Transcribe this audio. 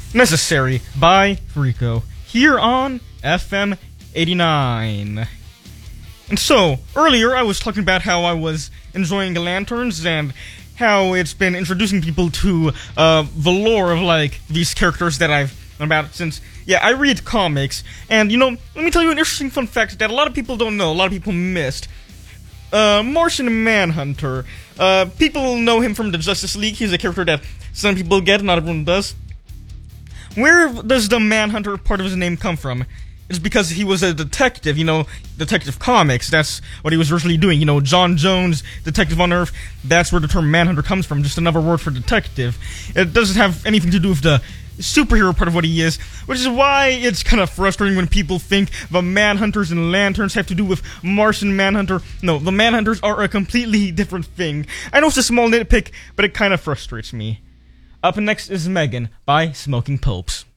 Necessary by Rico, here on FM 89. And so, earlier I was talking about how I was enjoying the Lanterns and how it's been introducing people to the lore of, like, these characters that I've known about since, I read comics. And, let me tell you an interesting fun fact that a lot of people don't know, a lot of people missed. Martian Manhunter. People know him from the Justice League. He's a character that some people get, not everyone does. Where does the Manhunter part of his name come from? It's because he was a detective, Detective Comics. That's what he was originally doing. John Jones, Detective on Earth, that's where the term Manhunter comes from, just another word for detective. It doesn't have anything to do with the superhero part of what he is, which is why it's kind of frustrating when people think the Manhunters and Lanterns have to do with Martian Manhunter. No, the Manhunters are a completely different thing. I know it's a small nitpick, but it kind of frustrates me. Up next is Megan by Smoking Popes.